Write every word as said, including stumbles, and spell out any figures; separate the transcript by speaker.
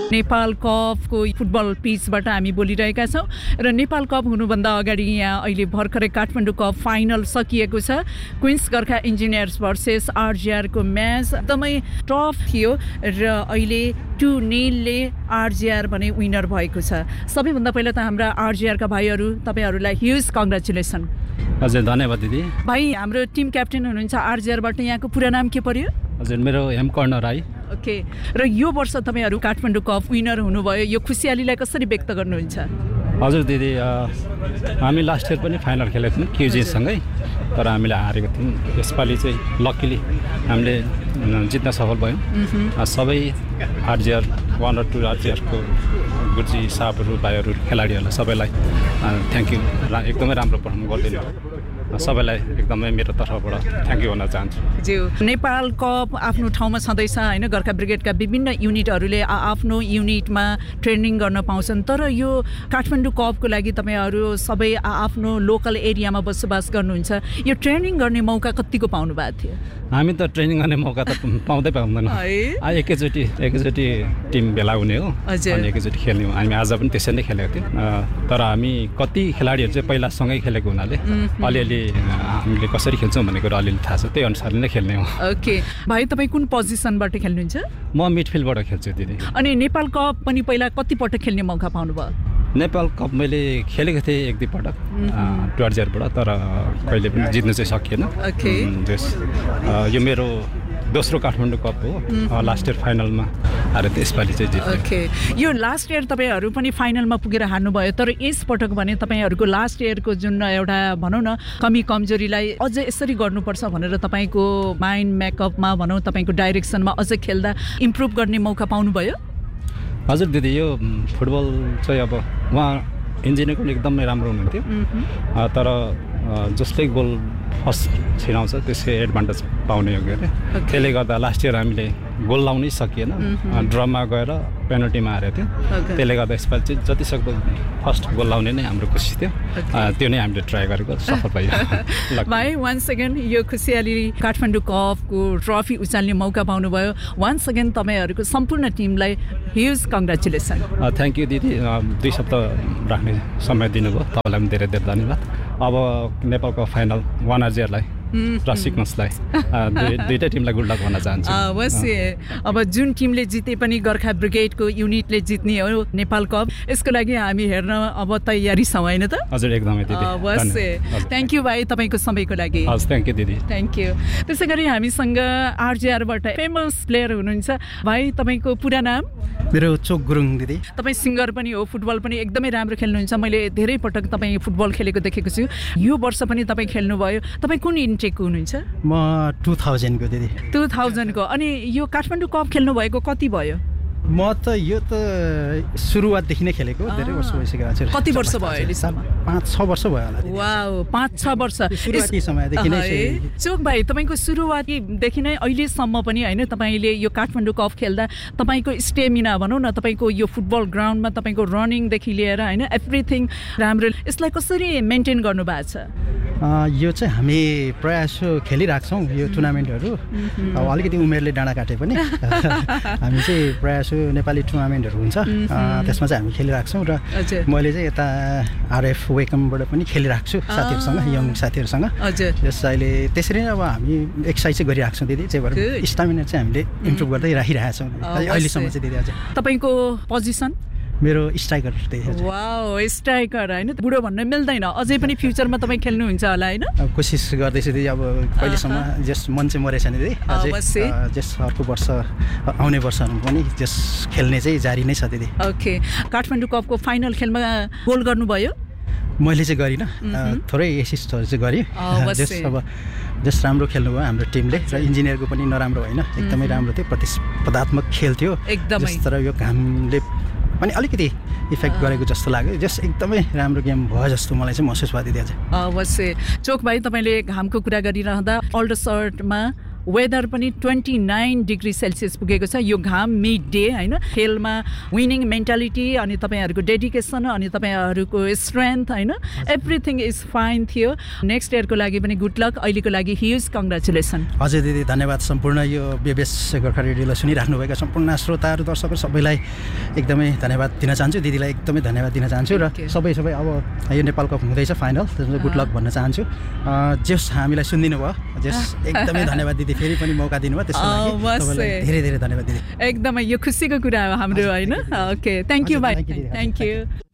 Speaker 1: नेपाल कपको फुटबल पिचबाट हामी बोलिरहेका छौँ र नेपाल कप हुनुभन्दा अगाडि यहाँ अहिले भर्खरै काठमाडौँ कप फाइनल सकिएको छ। Queens Gorkha engineers versus आरजिआरको match एकदमै टफ थियो र अहिले टू निलले आरजिआर भने विनर भएको छ। सबैभन्दा पहिला त हाम्रा आरजिआरका भाइहरू तपाईँहरूलाई ह्युज कङ्ग्रेचुलेसन।
Speaker 2: हजुर धन्यवाद दिदी।
Speaker 1: भाइ हाम्रो टिम क्याप्टेन हुनुहुन्छ आरजिआरबाट, यहाँको पुरा नाम के पर्यो?
Speaker 2: हजुर मेरो एम कर्ण राई।
Speaker 1: ओके, र यो वर्ष तपाईँहरू काठमाडौँ कप विनर हुनुभयो, यो खुसियालीलाई कसरी व्यक्त गर्नुहुन्छ?
Speaker 2: हजुर दिदी, हामी लास्ट इयर पनि फाइनल खेलेको थियौँ क्युजीसँगै, तर हामीले हारेको थियौँ। यसपालि चाहिँ लकिली हामीले जित्न सफल भयौँ। सबै आरजिआर वान र टू आरजिआरको गुरुजी साहबहरू भाइहरू खेलाडीहरूलाई सबैलाई थ्याङ्क यू। एकदमै राम्रो पर्फर्म गरिदिनु, सबैलाई एकदमै मेरो तर्फबाट थ्याङ्क यू भन्न चाहन्छु।
Speaker 1: ज्यू, नेपाल कप आफ्नो ठाउँमा छँदैछ होइन, गोर्खा ब्रिगेडका विभिन्न युनिटहरूले आफ्नो युनिटमा ट्रेनिङ गर्न पाउँछन्, तर यो काठमाडौँ कपको लागि तपाईँहरू सबै आफ्नो लोकल एरियामा बसोबास गर्नुहुन्छ, यो ट्रेनिङ गर्ने मौका कतिको पाउनु भएको थियो?
Speaker 2: हामी त ट्रेनिङ गर्ने मौका त पाउँदै पाउँदैन, एकैचोटि एकैचोटि टिम भेला हुने हो अनि एकैचोटि खेल्ने हो। हामी आज पनि त्यसरी नै खेलेको थियौँ, तर हामी कति खेलाडीहरू चाहिँ पहिला सँगै खेलेको हुनाले अलिअलि हामीले कसरी खेल्छौँ भन्ने कुरा अलिअलि थाहा छ, त्यही अनुसारले नै खेल्ने हो।
Speaker 1: ओके भाइ, तपाईँ कुन पोजिसनबाट खेल्नुहुन्छ?
Speaker 2: म मिडफिल्डबाट खेल्छु दिदी।
Speaker 1: अनि नेपाल कप पनि पहिला कतिपटक खेल्ने मौका पाउनुभयो?
Speaker 2: नेपाल कप मैले खेलेको थिएँ एक दुई पटक टु आरजिआरबाट, तर कहिले पनि जित्नु चाहिँ सकिएन।
Speaker 1: ओके,
Speaker 2: यो मेरो दोस्रो काठमाडौँ कप हो, लास्ट इयर फाइनलमा हारे त यसपालि चाहिँ जित्यो।
Speaker 1: ओके, यो लास्ट इयर तपाईँहरू पनि फाइनलमा पुगेर हार्नुभयो, तर यसपटक भने तपाईँहरूको लास्ट इयरको जुन एउटा भनौँ न कमी कमजोरीलाई अझ यसरी गर्नुपर्छ भनेर तपाईँको माइन्ड मेकअपमा भनौँ, तपाईँको डाइरेक्सनमा अझ खेल्दा इम्प्रुभ गर्ने मौका पाउनुभयो?
Speaker 2: हजुर दिदी, यो फुटबल चाहिँ अब उहाँ इन्जिनियर पनि एकदमै राम्रो हुनुहुन्थ्यो, तर जसले गोल फर्स्ट छिराउँछ त्यसै एडभान्टेज पाउने हो अरे, त्यसले गर्दा लास्ट इयर हामीले गोल लाउनै सकिएन, ड्रमा गएर पेनल्टीमा हारेको थियो। त्यसले गर्दा यसपालि चाहिँ जतिसक्दो फर्स्ट गोल लाउने नै हाम्रो कोसिस थियो, त्यो नै हामीले ट्राई गरेको सफल भयो।
Speaker 1: भाइ वान सेकेन्ड, यो खुसियाली काठमाडौँ कपको ट्रफी उचाल्ने मौका पाउनुभयो, वान सेकेन्ड तपाईँहरूको सम्पूर्ण टिमलाई ह्युज कङ्ग्रेचुलेसन।
Speaker 2: थ्याङ्क यू दिदी, दुई सप्ताह राख्ने समय दिनुभयो, तपाईँलाई पनि धेरै धेरै धन्यवाद। अब नेपालको फाइनल वान आरजिआरलाई र सिक्नसलाई दुईटै टिमलाई गुड लक भन्न चाहन्छु।
Speaker 1: अवश्य, अब जुन टिमले जिते पनि गोर्खा ब्रिगेडको युनिटले जित्ने हो नेपाल कप, यसको लागि हामी हेर्न अब तयारी छौँ होइन त?
Speaker 2: हजुर एकदमै दिदी,
Speaker 1: अवश्य। थ्याङ्क यू भाइ तपाईँको समयको लागि।
Speaker 2: हजुर थ्याङ्क यू दिदी।
Speaker 1: Thank you. त्यसै गरी हामीसँग आरजिआरबाट फेमस प्लेयर हुनुहुन्छ भाइ, तपाईँको पुरा नाम?
Speaker 3: मेरो चोक गुरुङ दिदी।
Speaker 1: तपाईँ सिङ्गर पनि हो, फुटबल पनि एकदमै राम्रो खेल्नुहुन्छ, मैले धेरै पटक तपाईँ फुटबल खेलेको देखेको छु, यो वर्ष पनि तपाईँ खेल्नुभयो। तपाईँ कुन इन्टेकको हुनुहुन्छ?
Speaker 3: म टु थाउजन्डको दिदी।
Speaker 1: टु थाउजन्डको। अनि यो काठमाडौँ कप खेल्नुभएको कति भयो?
Speaker 3: म त यो त सुरुवातदेखि नै खेलेको, धेरै वर्ष भइसक्यो।
Speaker 1: कति वर्ष भयो अहिलेसम्म?
Speaker 3: पाँच छ वर्ष भयो होला।
Speaker 1: वाउ, पाँच छ वर्ष।
Speaker 3: सुरुवाती समयदेखि नै।
Speaker 1: चोक भाइ, तपाईँको सुरुवातीदेखि नै अहिलेसम्म पनि होइन, तपाईँले यो काठमाडौँ कप खेल्दा तपाईँको स्टेमिना भनौँ न, तपाईँको यो फुटबल ग्राउन्डमा तपाईँको रनिङदेखि लिएर होइन एभ्रिथिङ राम्रो, यसलाई कसरी मेन्टेन गर्नुभएको छ?
Speaker 3: यो चाहिँ हामी प्रायः खेलिरहेको छौँ यो टुर्नामेन्टहरू, अब अलिकति उमेरले डाँडा काटे पनि हामी चाहिँ प्रायः नेपाली टुर्नामेन्टहरू हुन्छ, त्यसमा चाहिँ हामी खेलिरहेको छौँ। र मैले चाहिँ यता आरएफ वेकमबाट पनि खेलिरहेको छु साथीहरूसँग, यङ साथीहरूसँग। जस अहिले त्यसरी नै अब हामी एक्सर्साइज चाहिँ गरिरहेको छौँ दिदी, चाहिँ भएर स्टामिना चाहिँ हामीले इम्प्रुभ गर्दै राखिरहेको छौँ अहिलेसम्म चाहिँ दिदी। अझै
Speaker 1: तपाईँको पोजिसन?
Speaker 3: मेरो स्ट्राइकर।
Speaker 1: वाउ, स्ट्राइकर होइन, बुढो भन्न मिल्दैन, अझै पनि फ्युचरमा तपाईँ खेल्नुहुन्छ होला होइन?
Speaker 3: कोसिस गर्दैछु दिदी, अब कहिलेसम्म जस मन चाहिँ मरेछ नि दिदी, अझै जस अर्को वर्ष आउने वर्षहरूमा पनि जस खेल्ने चाहिँ जारी नै छ दिदी।
Speaker 1: ओके, काठमाडौँ कपको फाइनल खेलमा गोल गर्नुभयो?
Speaker 3: मैले चाहिँ गरिनँ, थोरै एसिस्टहरू चाहिँ गरेँ। जस अब जस राम्रो खेल्नुभयो हाम्रो टिमले, र इन्जिनियरको पनि नराम्रो होइन, एकदमै राम्रो थियो, प्रतिस्पर्धात्मक खेल थियो एकदमै, तर यो घामले पनि अलिकति इफेक्ट गरेको जस्तो लाग्यो, जस एकदमै राम्रो गेम भयो जस्तो मलाई चाहिँ महसुस भयो दिदी। अझै
Speaker 1: अवश्य। चोक भाइ, तपाईँले घामको कुरा गरिरहँदा अल्डर सर्टमा वेदर पनि ट्वेन्टी नाइन डिग्री सेल्सियस पुगेको छ यो घाम मिड डे होइन खेलमा विनिङ मेन्टालिटी अनि तपाईँहरूको डेडिकेसन अनि तपाईँहरूको स्ट्रेन्थ होइन एभ्रिथिङ इज फाइन थियो नेक्स्ट इयरको लागि पनि गुड लक अहिलेको लागि ह्युज कङ्ग्रेचुलेसन
Speaker 3: हजुर दिदी धन्यवाद सम्पूर्ण यो बेबेस गोर्खा रेडियोलाई सुनिराख्नुभएका सम्पूर्ण श्रोताहरू दर्शकहरू सबैलाई एकदमै धन्यवाद दिन चाहन्छु दिदीलाई एकदमै धन्यवाद दिन चाहन्छु र सबै सबै अब यो नेपाल कप हुँदैछ फाइनल त्यसमा गुड लक भन्न चाहन्छु जस हामीलाई सुनिदिनु भयो जस एकदमै धन्यवाद दिदी फेरि पनि मौका दिनुभयो त्यसको लागि धेरै धेरै धन्यवाद दिदी
Speaker 1: एकदमै यो खुसीको कुरा हो हाम्रो होइन ओके थ्याङ्क यू भाइ थ्याङ्क यू